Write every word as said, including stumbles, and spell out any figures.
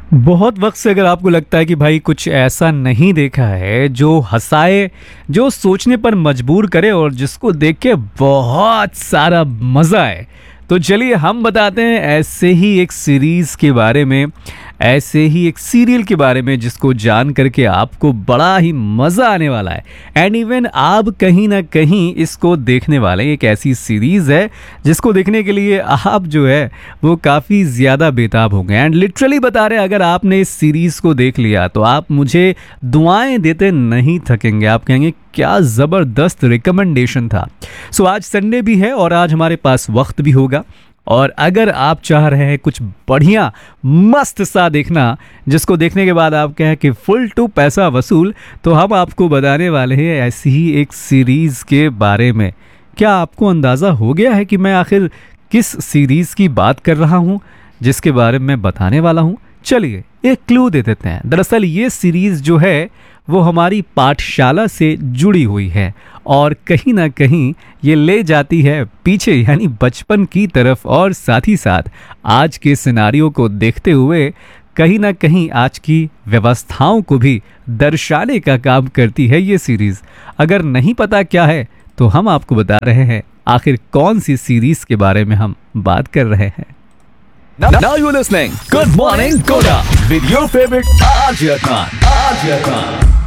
बहुत वक्त से अगर आपको लगता है कि भाई कुछ ऐसा नहीं देखा है जो हंसाए, जो सोचने पर मजबूर करे और जिसको देख के बहुत सारा मज़ा आए, तो चलिए हम बताते हैं ऐसे ही एक सीरीज़ के बारे में, ऐसे ही एक सीरियल के बारे में जिसको जान करके आपको बड़ा ही मज़ा आने वाला है। एंड इवन आप कहीं ना कहीं इसको देखने वाले हैं। एक ऐसी सीरीज़ है जिसको देखने के लिए आप जो है वो काफ़ी ज़्यादा बेताब होंगे। एंड लिटरली बता रहे हैं, अगर आपने इस सीरीज़ को देख लिया तो आप मुझे दुआएं देते नहीं थकेंगे। आप कहेंगे क्या ज़बरदस्त रिकमेंडेशन था। सो आज संडे भी है और आज हमारे पास वक्त भी होगा, और अगर आप चाह रहे हैं कुछ बढ़िया मस्त सा देखना जिसको देखने के बाद आप कहें कि फुल टू पैसा वसूल, तो हम आपको बताने वाले हैं ऐसी ही एक सीरीज़ के बारे में। क्या आपको अंदाज़ा हो गया है कि मैं आखिर किस सीरीज़ की बात कर रहा हूँ, जिसके बारे में बताने वाला हूँ? चलिए एक क्लू दे देते हैं। दरअसल ये सीरीज़ जो है वो हमारी पाठशाला से जुड़ी हुई है और कहीं ना कहीं ये ले जाती है पीछे, यानी बचपन की तरफ, और साथ ही साथ आज के सिनारियों को देखते हुए कहीं ना कहीं आज की व्यवस्थाओं को भी दर्शाने का काम करती है ये सीरीज़। अगर नहीं पता क्या है तो हम आपको बता रहे हैं आखिर कौन सी सीरीज़ के बारे में हम बात कर रहे हैं। Now, now you're listening. Good morning, Koda. With your favorite Arjun Khan. Arjun Khan.